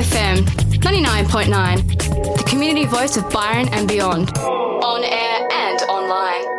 FM 99.9, the community voice of Byron and beyond, on air and online.